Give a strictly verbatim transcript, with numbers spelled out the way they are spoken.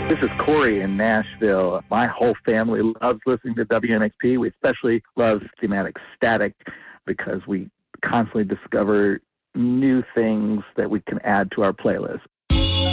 This is Corey in Nashville. My whole family loves listening to W N X P. We especially love Thematic Static because we constantly discover new things that we can add to our playlist.